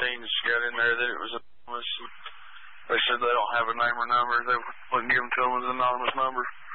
scenes got in there that it was anonymous. They said they don't have a name or number. They wouldn't give them to them as an anonymous number.